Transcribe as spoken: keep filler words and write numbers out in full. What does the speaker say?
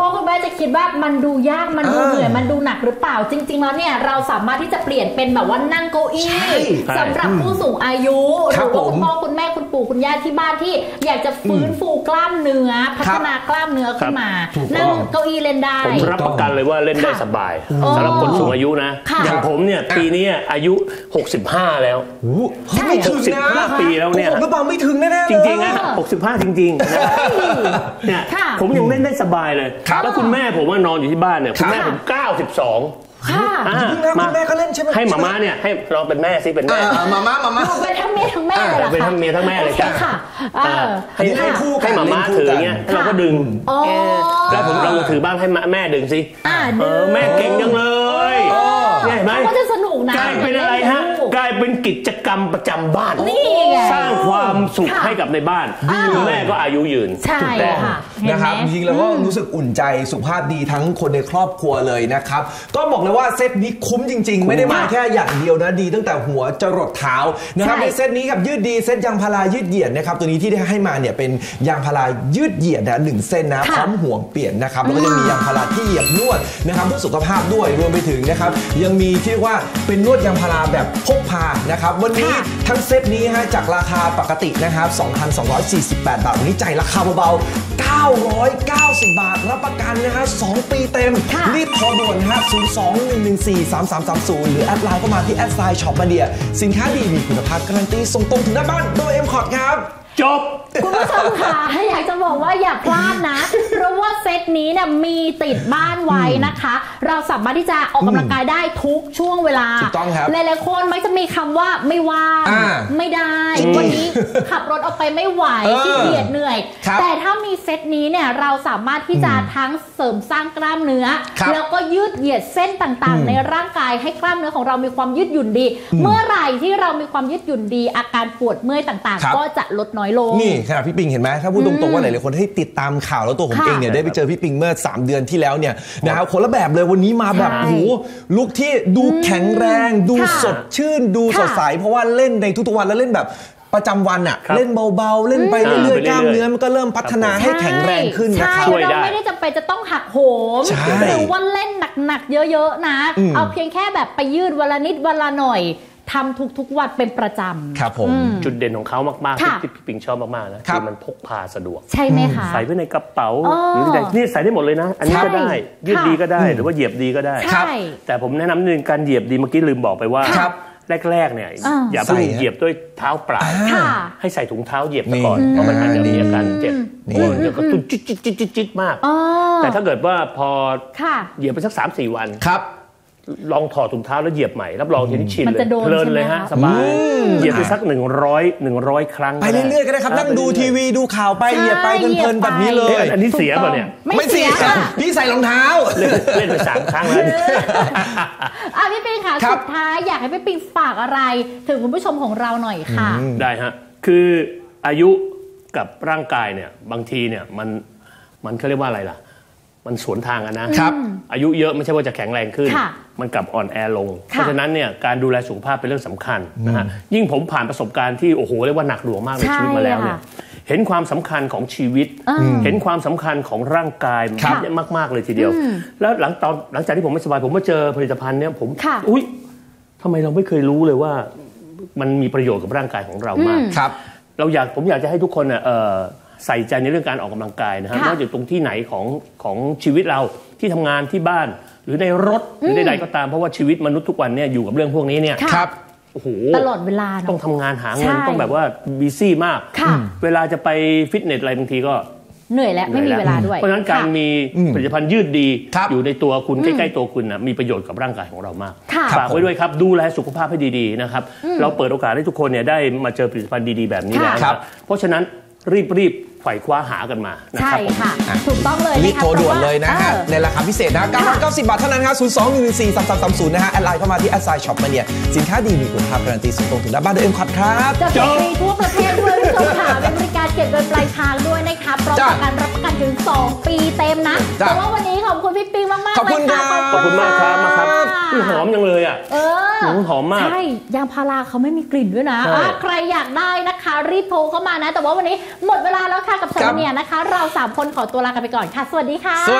พ่อคุณแม่จะคิดว่ามันดูยากมันดูเหนื่อยมันดูหนักหรือเปล่าจริงๆแล้วเนี่ยเราสามารถที่จะเปลี่ยนเป็นแบบว่านั่งเก้าอี้สำหรับผู้สูงอายุหรือว่าคุณพ่อคุณแม่คุณปู่คุณย่าที่บ้านที่อยากจะฟื้นฟูกล้ามเนื้อพัฒนากล้ามเนื้อขึ้นมานั่งเก้าอี้เล่นได้ผมรับประกันเลยว่าเล่นได้สบายสำหรับคนสูงอายุนะอย่างผมเนี่ยปีนี้อายุหกสิบห้าแล้วไม่ถึงนะหกสิบห้าปีแล้วเนี่ยก็บอกไม่ถึงแน่ๆจริงๆนะหกสิบห้าจริงๆนะเนี่ยผมยังเล่นได้สบายเลยแล้วคุณแม่ผมว่านอนอยู่ที่บ้านเนี่ยคุณแม่ผมเก้าสิบสองค่ะคุณแม่ก็เล่นใช่ไหมให้หม่าม่าเนี่ยให้ลองเป็นแม่ซิเป็นแม่หม่าม่าหม่าม่าเป็นทั้งเมียทั้งแม่เลยเหรอคะเป็นทั้งเมียทั้งแม่เลยจ้ะให้ให้คู่ให้หม่าม่าถือเงี้ยเราก็ดึงแล้วผมเราถือบ้างให้แม่ดึงสิเออแม่เก่งจังเลยเห็นไหมก็จะสนุกนะกลายเป็นอะไรฮะกลายเป็นกิจกรรมประจำบ้านสร้างความสุขให้กับในบ้านคุณแม่ก็อายุยืนถูกต้องนะครับจริงๆแล้วก็รู้สึกอุ่นใจสุขภาพดีทั้งคนในครอบครัวเลยนะครับก็บอกเลยว่าเซตนี้คุ้มจริงๆไม่ได้มาแค่อย่างเดียวนะดีตั้งแต่หัวจรดเท้านะครับในเซตนี้กับยืดดีเซตยางพารายืดเหยียดนะครับตัวนี้ที่ได้ให้มาเนี่ยเป็นยางพารายืดเหยียดนะหนึ่งเส้นนะพร้อมห่วงเปลี่ยนนะครับแล้วก็จะมียางพาราที่เหยียบนวดนะครับเพื่อสุขภาพด้วยรวมไปถึงนะครับยังมีที่ว่าเป็นนวดยางพาราแบบพกพานะครับวันนี้ทั้งเซตนี้ฮะจากราคาปกตินะครับ สองพันสองร้อยสี่สิบแปด บาทวันนี้จ่ายราคาเบาๆเก้าร้อยเก้าสิบบาทรับประกันนะฮะสองปีเต็มรีบโทรด่วนฮะศูนย์ สอง หนึ่ง หนึ่ง สี่ สาม สาม สาม ศูนย์หรือแอดไลน์เข้ามาที่แอดไซน์ช็อปมาเดียสินค้าดีมีคุณภาพการันตีส่งตรงถึงหน้าบ้านโดย เอ็ม คอร์ด ครับจบคุณผู้ชมค่ะอยากจะบอกว่าอย่าพลาดนะเพราะว่าเซตนี้เนี่ยมีติดบ้านไว้นะคะเราสามารถที่จะออกกำลังกายได้ทุกช่วงเวลาถูกต้องครับหลายๆคนมักจะมีคำว่าไม่ว่างไม่ได้วันนี้ขับรถออกไปไม่ไหวขี้เกียจเหนื่อยแต่ถ้ามีเซตนี้เนี่ยเราสามารถที่จะทั้งเสริมสร้างกล้ามเนื้อแล้วก็ยืดเหยียดเส้นต่างๆในร่างกายให้กล้ามเนื้อของเรามีความยืดหยุ่นดีเมื่อไหร่ที่เรามีความยืดหยุ่นดีอาการปวดเมื่อยต่างๆก็จะลดน้อยลงนี่ขณะพี่ปิงเห็นไหมถ้าพูดตรงๆว่าหลายๆคนที่ติดตามข่าวแล้วตัวผมเองเนี่ยได้ไปเจอพี่ปิงเมื่อสามเดือนที่แล้วเนี่ยนะครับคนละแบบเลยวันนี้มาแบบโอ้โหลุคที่ดูแข็งแรงดูสดชื่นดูสดใสเพราะว่าเล่นในทุกๆวันแล้วเล่นแบบประจำวันอะเล่นเบาๆเล่นไปเรื่อยๆกล้ามเนื้อมันก็เริ่มพัฒนาให้แข็งแรงขึ้นนะครับเราไม่ได้จำเป็นจะต้องหักโหมหรือว่าเล่นหนักๆเยอะๆนะเอาเพียงแค่แบบไปยืดวันละนิดวันละหน่อยทำทุกๆวันเป็นประจำครับผมจุดเด่นของเขามากๆที่พี่ปิงชอบมากๆนะคือมันพกพาสะดวกใช่ไหมคะใส่ไว้ในกระเป๋าหรือนี่ใส่ได้หมดเลยนะอันนี้ก็ได้ยืดดีก็ได้หรือว่าเหยียบดีก็ได้แต่ผมแนะนำหนึ่งการเหยียบดีเมื่อกี้ลืมบอกไปว่าแรกๆเนี่ยอย่าเพิ่งเหยียบด้วยเท้าเปล่าให้ใส่ถุงเท้าเหยียบก่อนเพราะมันอาจจะมีอาการเจ็บเดี๋ยวก็ตุ้นจิ๊ดจิ๊ดจิ๊ดจิ๊ดมากแต่ถ้าเกิดว่าพอเหยียบไปสัก สามสี่ วันลองถอดถุงเท้าแล้วเหยียบใหม่รับรองเห็นชินเลยเพลินเลยฮะสบายเหยียบไปสักหนึ่งร้อยหนึ่งร้อยครั้งไปเรื่อยๆก็ได้ครับนั่งดูทีวีดูข่าวไปเหยียบไปเพลินๆแบบนี้เลยอันนี้เสียป่ะเนี่ยไม่เสียพี่ใส่รองเท้าเล่นไปสามครั้งแล้วอ่ะพี่ปิงค่ะสุดท้ายอยากให้พี่ปิงฝากอะไรถึงคุณผู้ชมของเราหน่อยค่ะได้ฮะคืออายุกับร่างกายเนี่ยบางทีเนี่ยมันมันเขาเรียกว่าอะไรล่ะมันสวนทางกันนะครับอายุเยอะไม่ใช่ว่าจะแข็งแรงขึ้นมันกลับอ่อนแอลงเพราะฉะนั้นเนี่ยการดูแลสุขภาพเป็นเรื่องสำคัญนะฮะยิ่งผมผ่านประสบการณ์ที่โอ้โหเรียกว่าหนักหน่วงมากในชีวิตมาแล้วเนี่ยเห็นความสำคัญของชีวิตเห็นความสำคัญของร่างกายมากๆเลยทีเดียวแล้วหลังตอนหลังจากที่ผมไม่สบายผมมาเจอผลิตภัณฑ์เนี่ยผมอุ๊ยทำไมเราไม่เคยรู้เลยว่ามันมีประโยชน์กับร่างกายของเรามากเราอยากผมอยากจะให้ทุกคนเนี่ยใส่ใจในเรื่องการออกกำลังกายนะฮะนอกจากตรงที่ไหนของของชีวิตเราที่ทำงานที่บ้านหรือในรถหรือใดๆก็ตามเพราะว่าชีวิตมนุษย์ทุกวันเนี่ยอยู่กับเรื่องพวกนี้เนี่ยครับโอ้โหตลอดเวลาต้องทำงานหาเงินต้องแบบว่าบีซี่มากเวลาจะไปฟิตเนสอะไรบางทีก็เหนื่อยแล้วไม่มีเวลาด้วยเพราะฉะนั้นการมีผลิตภัณฑ์ยืดดีอยู่ในตัวคุณใกล้ๆตัวคุณนะมีประโยชน์กับร่างกายของเรามากฝากไว้ด้วยครับดูแลสุขภาพให้ดีๆนะครับเราเปิดโอกาสให้ทุกคนเนี่ยได้มาเจอผลิตภัณฑ์ดีๆแบบนี้แล้วเพราะฉะนั้นรีบๆไขว่คว้าหากันมาใช่ค่ะถูกต้องเลยรีบโทรด่วนเลยนะฮะในราคาพิเศษนะเก้าร้อยเก้าสิบบาทเท่านั้นครับศูนย์ สอง หนึ่ง หนึ่ง สี่ สาม สาม สาม ศูนย์นะฮะแอดไลน์เข้ามาที่แอดไซน์ช็อปมาเนี่ยสินค้าดีมีคุณภาพการันตีส่งตรงถึงหน้าบ้านโดย เอ็ม คอร์ด ครับจะฟรีทั่วประเทศด้วยผู้ชมค่ะเป็นบริการเก็บเงินปลายทางด้วยนะคะพร้อมกับการรับประกันถึงสองปีเต็มนะแต่ว่าวันนี้ขอบคุณพี่ปิงมากๆเลยค่ะขอบคุณครับขอบคุณมากครับมาครับหอมจังเลยอ่ะเออหอมมากใช่ยางพาราเขาไม่มีกลิ่นด้วยนะใครอยากได้นะคะรีบโทรเข้ามานะแต่ว่าวันนี้หมดเวลาแล้วค่ะกับสัญญานะคะเราสามคนขอตัวลากันไปก่อนค่ะสวัสดีค่ะ